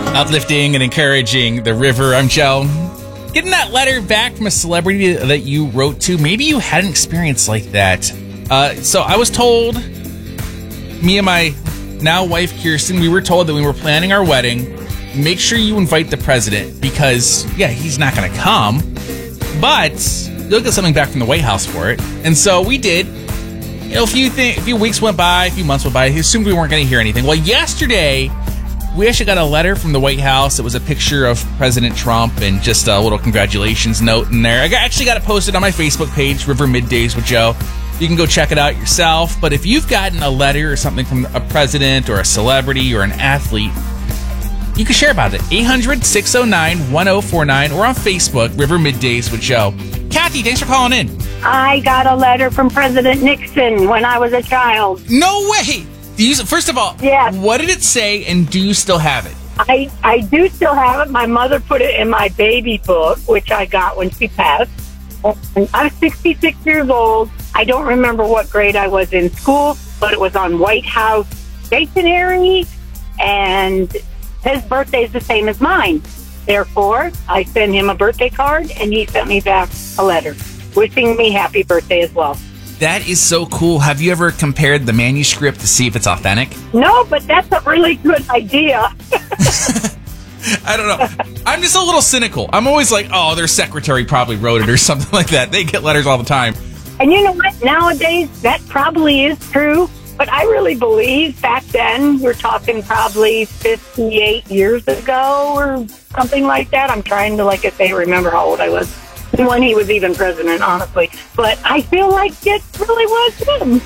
Uplifting and encouraging the river. I'm Joe. Getting that letter back from a celebrity that you wrote to. Maybe you had an experience like that. So I was told, me and my now wife Kirsten, we were told that we were planning our wedding. Make sure you invite the president because, yeah, he's not going to come, but you'll get something back from the White House for it. And so we did. You know, a few weeks went by, a few months went by. He assumed we weren't going to hear anything. Well, yesterday, we actually got a letter from the White House. It was a picture of President Trump and just a little congratulations note in there. I actually got it posted on my Facebook page, River Middays with Joe. You can go check it out yourself. But if you've gotten a letter or something from a president or a celebrity or an athlete, you can share about it. 800-609-1049 or on Facebook, River Middays with Joe. Kathy, thanks for calling in. I got a letter from President Nixon when I was a child. No way! First of all, yes. What did it say, and do you still have it? I do still have it. My mother put it in my baby book, which I got when she passed. And I was 66 years old. I don't remember what grade I was in school, but it was on White House stationery, and his birthday is the same as mine. Therefore, I sent him a birthday card, and he sent me back a letter wishing me happy birthday as well. That is so cool. Have you ever compared the manuscript to see if it's authentic? No, but that's a really good idea. I don't know. I'm just a little cynical. I'm always like, oh, their secretary probably wrote it or something like that. They get letters all the time. And you know what? Nowadays, that probably is true. But I really believe back then, we're talking probably 58 years ago or something like that. I'm trying to, like I say, remember how old I was when he was even president, honestly. But I feel like it really was him.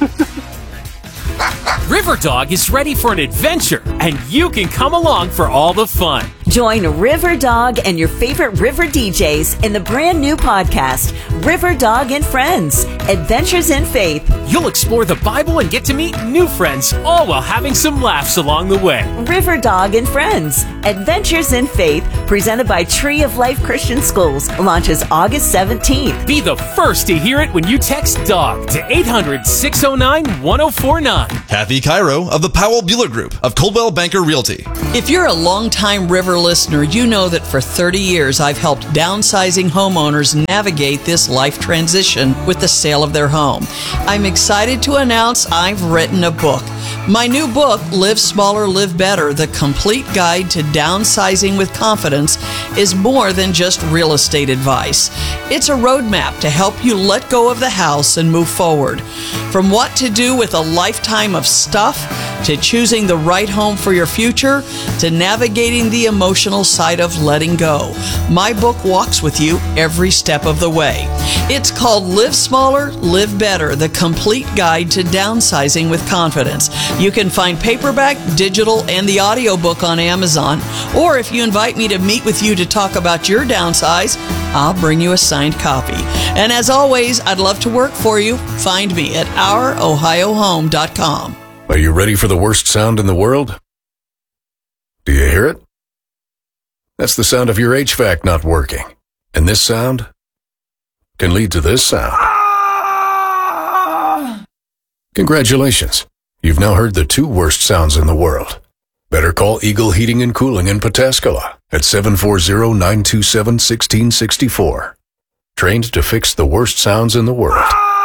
River Dog is ready for an adventure, and you can come along for all the fun. Join River Dog and your favorite river DJs in the brand new podcast, River Dog and Friends, Adventures in Faith. You'll explore the Bible and get to meet new friends, all while having some laughs along the way. River Dog and Friends, Adventures in Faith, presented by Tree of Life Christian Schools, launches August 17th. Be the first to hear it when you text DOG to 800-609-1049. Kathy Cairo of the Powell Bueller Group of Coldwell Banker Realty. If you're a longtime River listener, you know that for 30 years I've helped downsizing homeowners navigate this life transition with the sale of their home. I'm excited to announce I've written a book. My new book, Live Smaller, Live Better, The Complete Guide to Downsizing with Confidence, is more than just real estate advice. It's a roadmap to help you let go of the house and move forward. From what to do with a lifetime of stuff, to choosing the right home for your future, to navigating the emotional side of letting go. My book walks with you every step of the way. It's called Live Smaller, Live Better, The Complete Guide to Downsizing with Confidence. You can find paperback, digital, and the audiobook on Amazon. Or if you invite me to meet with you to talk about your downsize, I'll bring you a signed copy. And as always, I'd love to work for you. Find me at ourohiohome.com. Are you ready for the worst sound in the world? Do you hear it? That's the sound of your HVAC not working. And this sound can lead to this sound. Congratulations. You've now heard the two worst sounds in the world. Better call Eagle Heating and Cooling in Pataskala at 740-927-1664. Trained to fix the worst sounds in the world.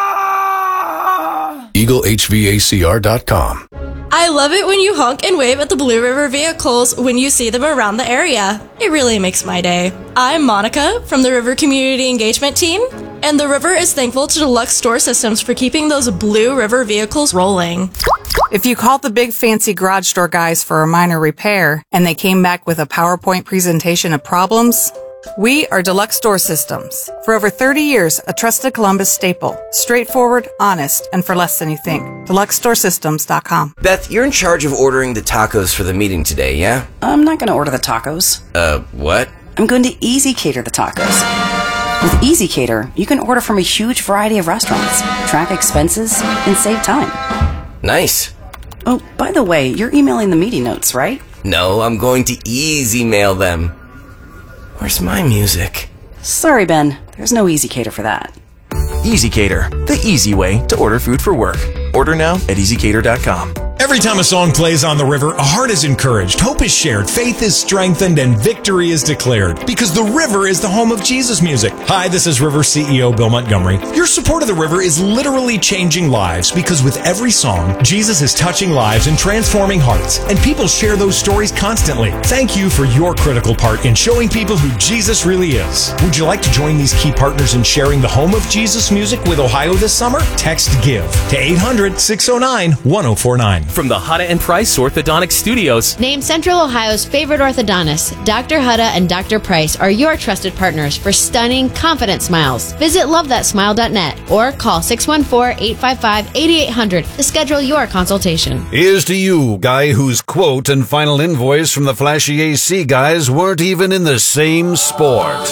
EagleHVACR.com. I love it when you honk and wave at the Blue River vehicles when you see them around the area. It really makes my day. I'm Monica from the River Community Engagement Team, and the River is thankful to Deluxe Store Systems for keeping those Blue River vehicles rolling. If you called the big fancy garage door guys for a minor repair and they came back with a PowerPoint presentation of problems, we are Deluxe Store Systems. For over 30 years, a trusted Columbus staple. Straightforward, honest, and for less than you think. DeluxeStoreSystems.com. Beth, you're in charge of ordering the tacos for the meeting today, yeah? I'm not going to order the tacos. What? I'm going to Easy Cater the tacos. With Easy Cater, you can order from a huge variety of restaurants, track expenses, and save time. Nice. Oh, by the way, you're emailing the meeting notes, right? No, I'm going to easy mail them. Where's my music? Sorry, Ben. There's no Easy Cater for that. Easy Cater, the easy way to order food for work. Order now at EasyCater.com. Every time a song plays on the river, a heart is encouraged, hope is shared, faith is strengthened, and victory is declared. Because the river is the home of Jesus music. Hi, this is River CEO Bill Montgomery. Your support of the river is literally changing lives because with every song, Jesus is touching lives and transforming hearts. And people share those stories constantly. Thank you for your critical part in showing people who Jesus really is. Would you like to join these key partners in sharing the home of Jesus music with Ohio this summer? Text GIVE to 800-609-1049. From the Hutta and Price Orthodontic Studios. Name Central Ohio's favorite orthodontists. Dr. Hutta and Dr. Price are your trusted partners for stunning, confident smiles. Visit lovethatsmile.net or call 614-855-8800 to schedule your consultation. Here's to you, guy whose quote and final invoice from the flashy AC guys weren't even in the same sport.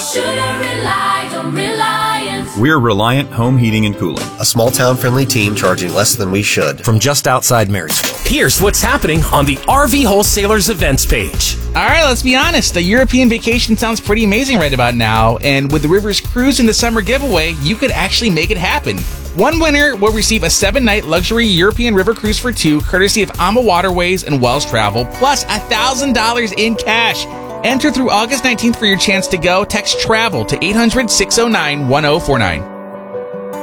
We're Reliant Home Heating and Cooling, a small town friendly team charging less than we should. From just outside Marysville. Here's what's happening on the RV Wholesalers events page. All right, let's be honest. A European vacation sounds pretty amazing right about now, and with the Rivers Cruise in the summer giveaway, you could actually make it happen. One winner will receive a 7-night luxury European river cruise for two, courtesy of AMA Waterways and Wells Travel, plus $1,000 in cash. Enter through August 19th for your chance to go. Text TRAVEL to 800-609-1049.